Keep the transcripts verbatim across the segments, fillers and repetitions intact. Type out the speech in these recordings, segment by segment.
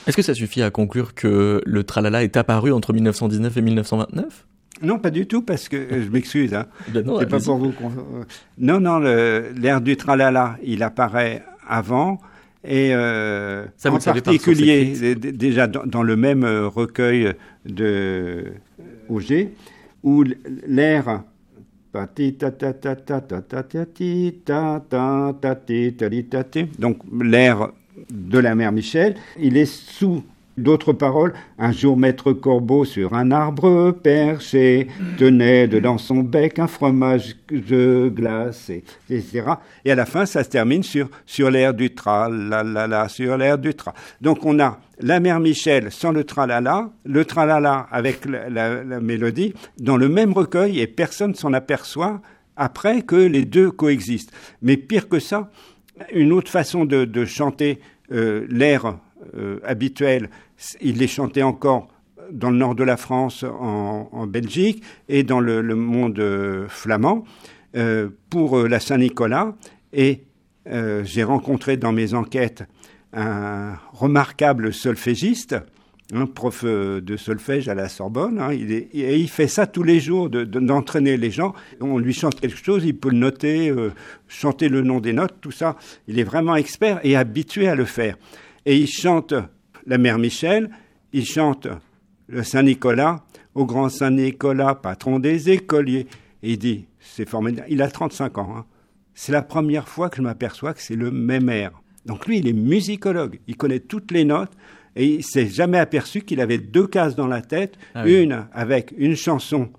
Est-ce que ça suffit à conclure que le tralala est apparu entre mille neuf cent dix-neuf et mille neuf cent vingt-neuf ? Non, pas du tout, parce que euh, je m'excuse. Hein. Ben non, c'est pas pour vous. Qu'on... Non, non, le, l'air du tralala, il apparaît avant, et euh, ça, en particulier d- déjà dans, dans le même recueil de Auger, où l'air donc l'air de la mère Michel, il est sous d'autres paroles. Un jour, maître Corbeau sur un arbre perché tenait dans son bec un fromage glacé, et cetera. Et à la fin, ça se termine sur, sur l'air du tra, la la la, sur l'air du tra. Donc on a la mère Michel sans le tralala, le tralala avec la, la, la mélodie, dans le même recueil, et personne ne s'en aperçoit après que les deux coexistent. Mais pire que ça, une autre façon de, de chanter euh, l'air euh, habituel, il les chantait encore dans le nord de la France, en, en Belgique, et dans le, le monde euh, flamand, euh, pour euh, la Saint-Nicolas. Et euh, j'ai rencontré dans mes enquêtes un remarquable solfégiste, un prof de solfège à la Sorbonne, hein, il est, et il fait ça tous les jours, de, de, d'entraîner les gens. On lui chante quelque chose, il peut le noter, euh, chanter le nom des notes, tout ça. Il est vraiment expert et habitué à le faire. Et il chante la mère Michel, il chante le Saint-Nicolas, au grand Saint-Nicolas, patron des écoliers. Et il dit, c'est formidable, il a trente-cinq ans, hein. C'est la première fois que je m'aperçois que c'est le même air. Donc lui, il est musicologue, il connaît toutes les notes, et il ne s'est jamais aperçu qu'il avait deux cases dans la tête, ah oui. Une avec une chanson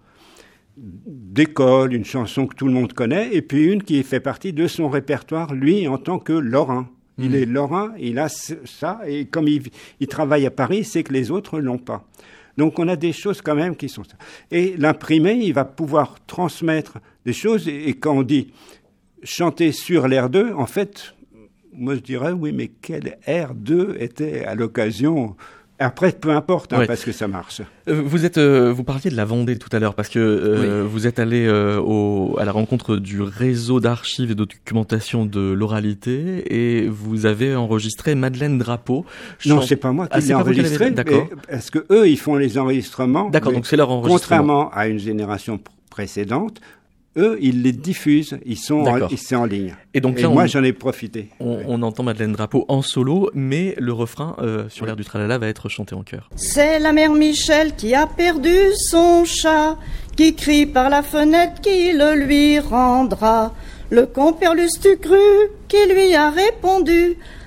d'école, une chanson que tout le monde connaît, et puis une qui fait partie de son répertoire, lui, en tant que lorrain. Mmh. Il est lorrain, il a ça, et comme il, il travaille à Paris, c'est que les autres ne l'ont pas. Donc on a des choses quand même qui sont ça. Et l'imprimé, il va pouvoir transmettre des choses, et, et quand on dit chanter sur l'air deux, en fait... Moi, je dirais, oui, mais quel air deux était à l'occasion. Après, peu importe, hein, ouais. Parce que ça marche. Euh, vous êtes, euh, vous parliez de la Vendée tout à l'heure, parce que euh, oui. Vous êtes allé euh, au, à la rencontre du réseau d'archives et de documentation de l'oralité, et vous avez enregistré Madeleine Drapeau. Non, chant... c'est pas moi qui ah, l'ai enregistré. D'accord. Parce que eux, ils font les enregistrements. D'accord, donc c'est leur enregistrement. Contrairement à une génération précédente. Eux, ils les diffusent, ils sont en, ils sont en ligne. Et donc et là, moi, on, j'en ai profité. On, oui. on entend Madeleine Drapeau en solo, mais le refrain euh, sur l'air du tralala va être chanté en chœur. C'est la mère Michel qui a perdu son chat, qui crie par la fenêtre qui le lui rendra. Le compère Lustucru qui lui a répondu,